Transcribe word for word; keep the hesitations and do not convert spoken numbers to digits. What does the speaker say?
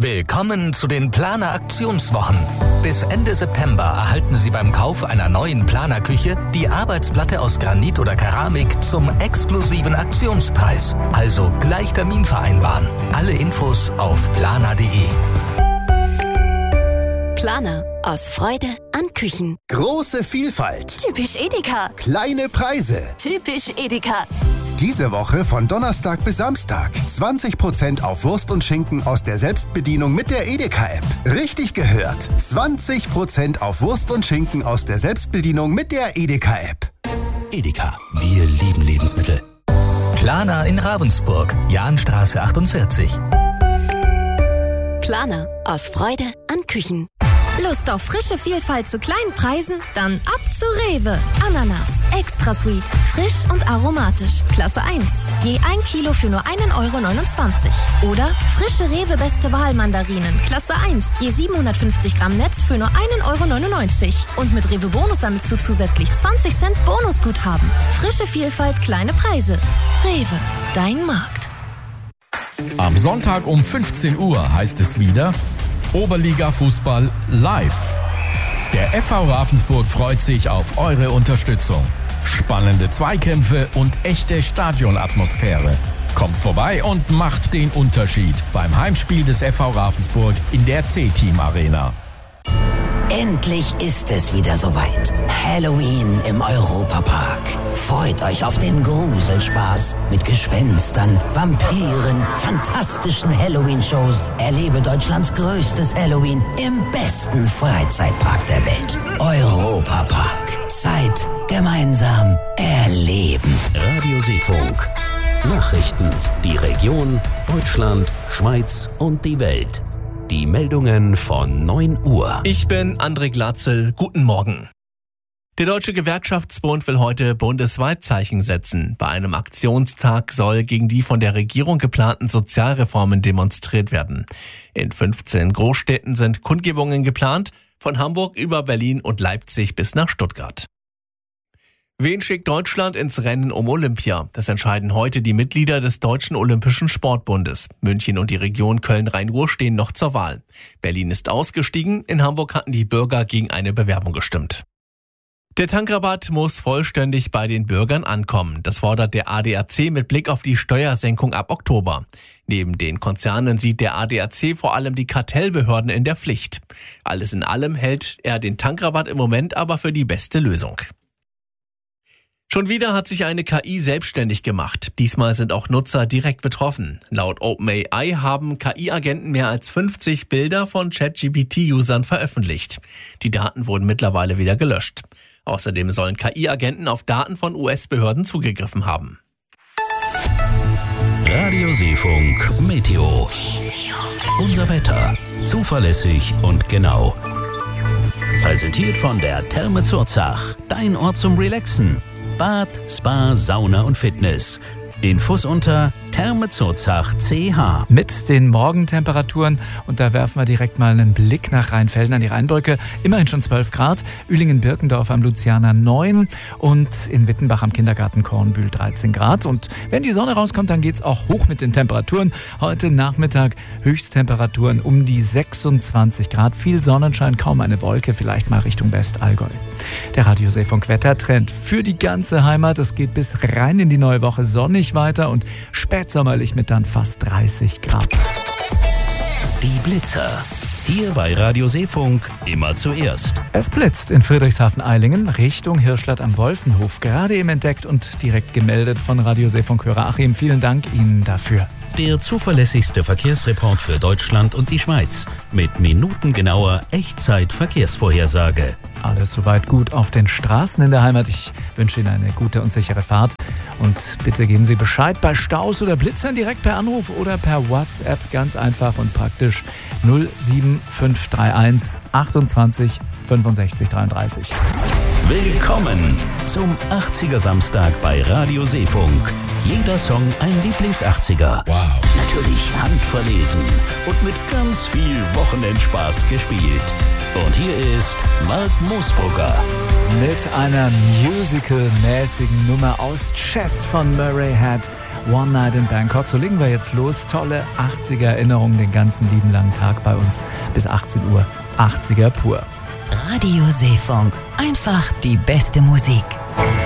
Willkommen zu den Planer Aktionswochen. Bis Ende September erhalten Sie beim Kauf einer neuen Planer-Küche die Arbeitsplatte aus Granit oder Keramik zum exklusiven Aktionspreis. Also gleich Termin vereinbaren. Alle Infos auf planer punkt de. Planer. Aus Freude an Küchen. Große Vielfalt. Typisch Edeka. Kleine Preise. Typisch Edeka. Diese Woche von Donnerstag bis Samstag. zwanzig Prozent auf Wurst und Schinken aus der Selbstbedienung mit der Edeka-App. Richtig gehört. zwanzig Prozent auf Wurst und Schinken aus der Selbstbedienung mit der Edeka-App. Edeka. Wir lieben Lebensmittel. Planer in Ravensburg. Jahnstraße achtundvierzig. Planer. Aus Freude an Küchen. Lust auf frische Vielfalt zu kleinen Preisen? Dann ab zu Rewe. Ananas, extra sweet, frisch und aromatisch. Klasse eins. Je ein Kilo für nur einen Euro neunundzwanzig. Oder frische Rewe Beste Wahl Mandarinen. Klasse eins. Je siebenhundertfünfzig Gramm Netz für nur einen Euro neunundneunzig. Und mit Rewe Bonus sammelst du zusätzlich zwanzig Cent Bonusguthaben. Frische Vielfalt, kleine Preise. Rewe, dein Markt. Am Sonntag um fünfzehn Uhr heißt es wieder Oberliga-Fußball live. Der F V Ravensburg freut sich auf eure Unterstützung. Spannende Zweikämpfe und echte Stadionatmosphäre. Kommt vorbei und macht den Unterschied beim Heimspiel des F V Ravensburg in der C-Team Arena. Endlich ist es wieder soweit. Halloween im Europapark. Freut euch auf den Gruselspaß mit Gespenstern, Vampiren, fantastischen Halloween-Shows. Erlebe Deutschlands größtes Halloween im besten Freizeitpark der Welt. Europapark. Zeit gemeinsam erleben. Radio Seefunk. Nachrichten. Die Region, Deutschland, Schweiz und die Welt. Die Meldungen von neun Uhr. Ich bin André Glatzel. Guten Morgen. Der Deutsche Gewerkschaftsbund will heute bundesweit Zeichen setzen. Bei einem Aktionstag soll gegen die von der Regierung geplanten Sozialreformen demonstriert werden. In fünfzehn Großstädten sind Kundgebungen geplant, von Hamburg über Berlin und Leipzig bis nach Stuttgart. Wen schickt Deutschland ins Rennen um Olympia? Das entscheiden heute die Mitglieder des Deutschen Olympischen Sportbundes. München und die Region Köln-Rhein-Ruhr stehen noch zur Wahl. Berlin ist ausgestiegen, in Hamburg hatten die Bürger gegen eine Bewerbung gestimmt. Der Tankrabatt muss vollständig bei den Bürgern ankommen. Das fordert der A D A C mit Blick auf die Steuersenkung ab Oktober. Neben den Konzernen sieht der A D A C vor allem die Kartellbehörden in der Pflicht. Alles in allem hält er den Tankrabatt im Moment aber für die beste Lösung. Schon wieder hat sich eine K I selbstständig gemacht. Diesmal sind auch Nutzer direkt betroffen. Laut OpenAI haben K I-Agenten mehr als fünfzig Bilder von ChatGPT-Usern veröffentlicht. Die Daten wurden mittlerweile wieder gelöscht. Außerdem sollen K I-Agenten auf Daten von U S-Behörden zugegriffen haben. Radio Seefunk Meteo. Unser Wetter. Zuverlässig und genau. Präsentiert von der Therme Zurzach. Dein Ort zum Relaxen. Bad, Spa, Sauna und Fitness. Infos unter Therme Zurzach C H. Mit den Morgentemperaturen, und da werfen wir direkt mal einen Blick nach Rheinfelden an die Rheinbrücke. Immerhin schon zwölf Grad, Uelingen-Birkendorf am Lucianer neun und in Wittenbach am Kindergarten Kornbühl dreizehn Grad. Und wenn die Sonne rauskommt, dann geht's auch hoch mit den Temperaturen. Heute Nachmittag Höchsttemperaturen um die sechsundzwanzig Grad. Viel Sonnenschein, kaum eine Wolke, vielleicht mal Richtung Westallgäu. Der Radio Seefunk Wettertrend für die ganze Heimat. Es geht bis rein in die neue Woche sonnig weiter und spätsommerlich mit dann fast dreißig Grad. Die Blitzer. Hier bei Radio Seefunk immer zuerst. Es blitzt in Friedrichshafen-Eilingen Richtung Hirschstadt am Wolfenhof. Gerade eben entdeckt und direkt gemeldet von Radio Seefunk-Hörer Achim. Vielen Dank Ihnen dafür. Der zuverlässigste Verkehrsreport für Deutschland und die Schweiz. Mit minutengenauer Echtzeit-Verkehrsvorhersage. Alles soweit gut auf den Straßen in der Heimat. Ich wünsche Ihnen eine gute und sichere Fahrt. Und bitte geben Sie Bescheid bei Staus oder Blitzern direkt per Anruf oder per WhatsApp. Ganz einfach und praktisch null sieben fünf drei eins achtundzwanzig fünfundsechzig dreiunddreißig. Willkommen zum achtziger Samstag bei Radio Seefunk. Jeder Song ein Lieblings-achtziger. Wow. Natürlich handverlesen und mit ganz viel Wochenendspaß gespielt. Und hier ist Mark Moosbrugger. Mit einer musical-mäßigen Nummer aus Chess von Murray Head One Night in Bangkok. So legen wir jetzt los. Tolle achtziger-Erinnerungen den ganzen lieben langen Tag bei uns bis achtzehn Uhr. achtziger pur. Radio Seefunk. Einfach die beste Musik.